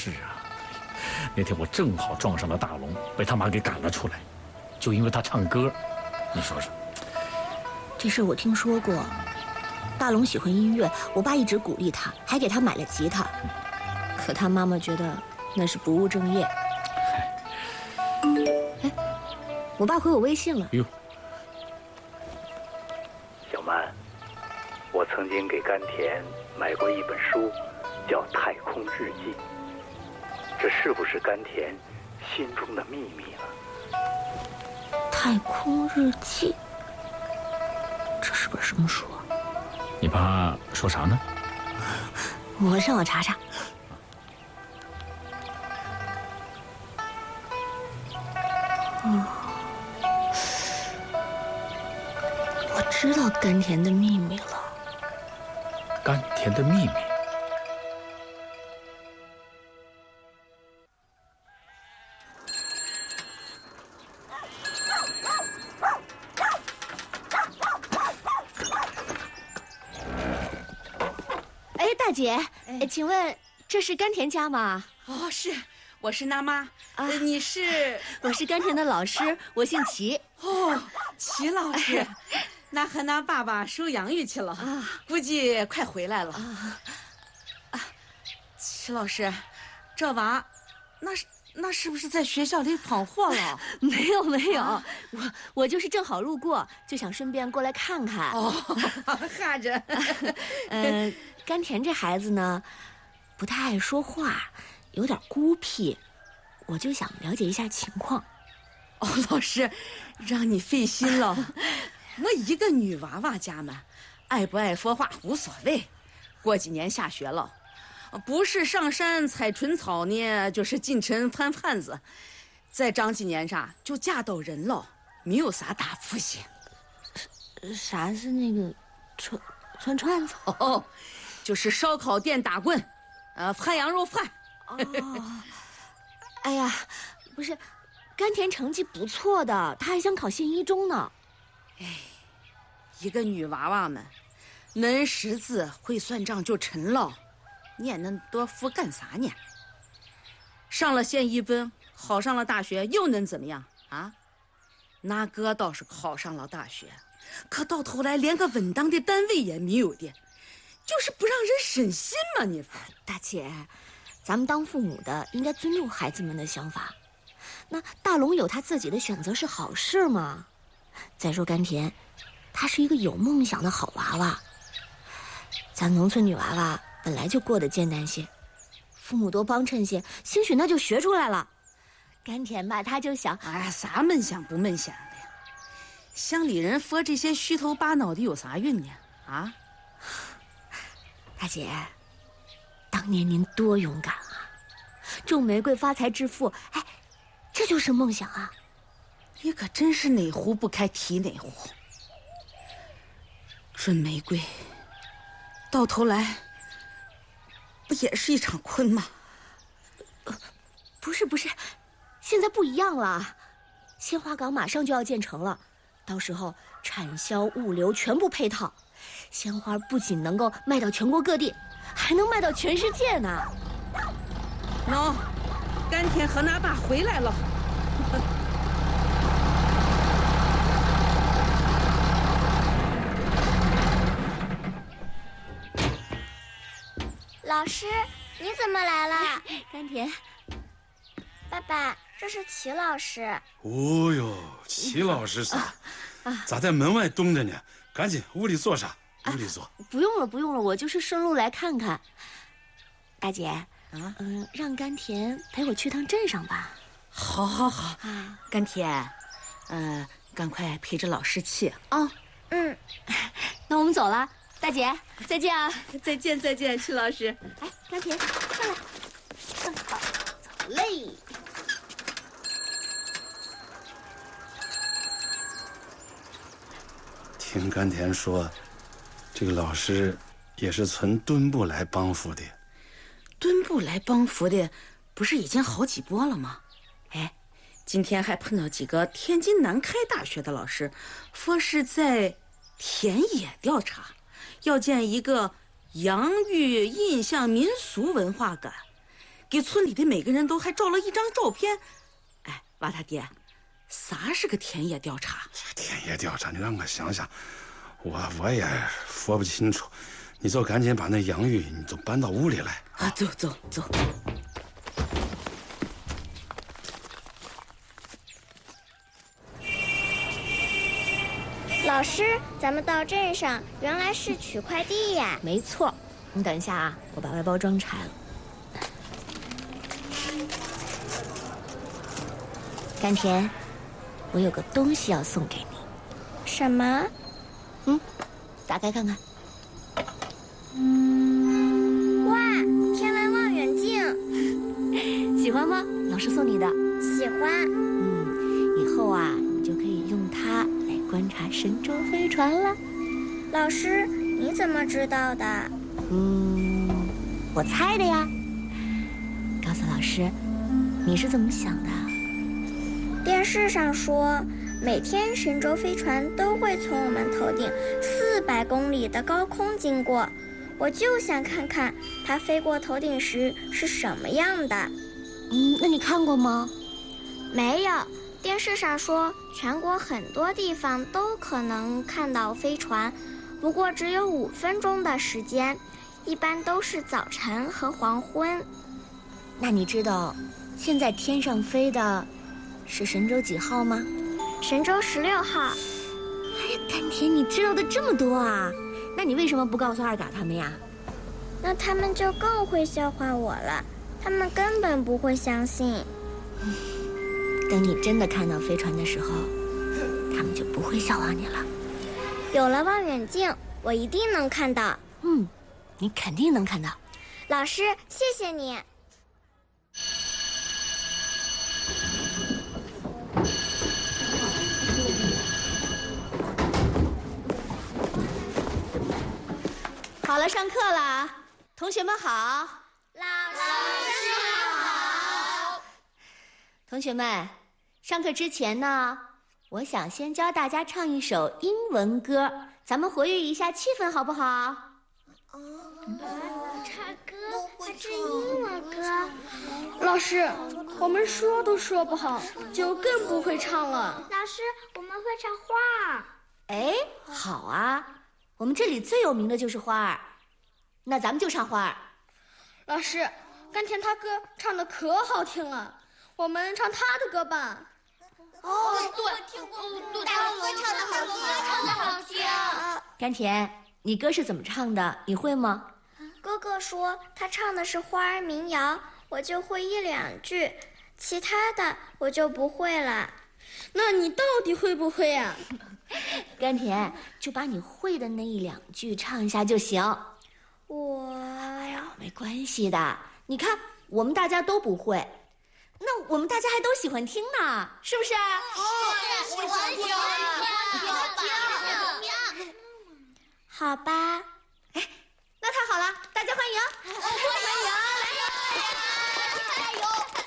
是啊，那天我正好撞上了大龙，被他妈给赶了出来，就因为他唱歌。你说说， 这事我听说过。大龙喜欢音乐，我爸一直鼓励他，还给他买了吉他。可他妈妈觉得那是不务正业。哎，我爸回我微信了。 哟， 小曼，我曾经给甘甜买过一本书，叫《太空日记》。这是不是甘甜心中的秘密呢？ 太空日记，这是本什么书啊？ 你爸说啥呢？ 我上网查查。我知道甘甜的秘密了。 甘甜的秘密。 哎，大姐，请问这是甘甜家吗？ 哦，是，我是娜妈。你是？ 我是甘甜的老师，我姓齐。 哦，齐老师，那和那爸爸收养育去了，估计快回来了。齐老师，这娃，那是不是在学校里闯祸了？ 没有没有，我就是正好路过，就想顺便过来看看。 哦，哈着。 甘甜这孩子呢，不太爱说话，有点孤僻，我就想了解一下情况。 哦，老师，让你费心了。我一个女娃娃家嘛，爱不爱说话无所谓。过几年下学了，不是上山采春草呢，就是进城翻贩子。再长几年啥，就嫁到人了，没有啥大福气。 啥是那个串串子？ 哦，就是烧烤店打棍，涮羊肉饭。 哦，哎呀，不是，甘甜成绩不错的，她还想考县一中呢。 哎，一个女娃娃们，能识字会算账就成了，念那么多书干啥呢？上了县一本，考上了大学，又能怎么样啊？那哥倒是考上了大学，可到头来连个稳当的单位也没有的，就是不让人省心嘛！你说， 大姐，咱们当父母的应该尊重孩子们的想法。那大龙有他自己的选择是好事吗？再说甘甜，她是一个有梦想的好娃娃。咱农村女娃娃本来就过得艰难些，父母多帮衬些，兴许那就学出来了。甘甜吧，她就想， 哎，啥梦想不梦想的呀？乡里人说这些虚头巴脑的有啥用呢？啊？ 大姐，当年您多勇敢啊！种玫瑰发财致富，哎，这就是梦想啊！ 你可真是哪壶不开提哪壶。种玫瑰，到头来不也是一场空吗？ 不是，现在不一样了。鲜花岗马上就要建成了，到时候产销物流全部配套，鲜花不仅能够卖到全国各地，还能卖到全世界呢。 喏，甘甜和那爸回来了。 老师，你怎么来了？ 甘甜， 爸爸，这是齐老师。 哦呦，齐老师咋在门外蹲着呢？赶紧屋里坐上，屋里坐。 不用了，我就是顺路来看看。大姐，让甘甜陪我去趟镇上吧。 好，甘甜，赶快陪着老师去。 哦，那我们走了。大姐，再见啊！ 再见，齐老师。 哎，甘甜，上来，好，走嘞。 听甘甜说，这个老师也是从墩部来帮扶的。 墩部来帮扶的，不是已经好几波了吗？哎，今天还碰到几个天津南开大学的老师，说是在田野调查。要建一个洋芋印象民俗文化馆， 给村里的每个人都还照了一张照片。哎，娃他爹，啥是个田野调查？ 田野调查，你让我想想，我也说不清楚。你就赶紧把那洋芋你就搬到屋里来啊！走走走。 老师，咱们到镇上原来是取快递呀。 没错，你等一下啊，我把外包装拆了。甘甜，我有个东西要送给你。 什么？ 打开看看。 哇，天文望远镜， 喜欢吗？老师送你的。 喜欢。 以后啊，你就可以用它来观察神舟飞船了。 老师，你怎么知道的？ 我猜的呀。告诉老师，你是怎么想的？ 电视上说，每天神舟飞船都会从我们头顶400公里的高空经过，我就想看看它飞过头顶时是什么样的。 那你看过吗？ 没有。电视上说，全国很多地方都可能看到飞船，不过只有5分钟的时间，一般都是早晨和黄昏。 那你知道现在天上飞的是神舟几号吗？ 神舟16号。 哎呀，甘甜，你知道的这么多啊？那你为什么不告诉二嘎他们呀？ 那他们就更会笑话我了，他们根本不会相信。 等你真的看到飞船的时候，他们就不会笑话你了。 有了望远镜，我一定能看到。 你肯定能看到。 老师，谢谢你。 好了，上课了，同学们好。 老师好。 同学们，上课之前呢，我想先教大家唱一首英文歌，咱们活跃一下气氛，好不好？ 唱歌还是英文歌？ 老师，我们说都说不好，就更不会唱了。 老师，我们会唱花儿。 哎，好啊，我们这里最有名的就是花儿，那咱们就唱花儿。 老师，甘甜他歌唱的可好听了，我们唱他的歌吧。 对，大龙唱的好听，唱的好听。 甘甜，你歌是怎么唱的？你会吗？ 哥哥说他唱的是花儿民谣，我就会1、2句，其他的我就不会了。 那你到底会不会呀？ 甘甜，就把你会的那1、2句唱一下就行。哎呀，没关系的。你看，我们大家都不会，那我们大家还都喜欢听呢，是不是？ 喜欢听。好吧。 哎，那太好了，大家欢迎！ 欢迎！加油！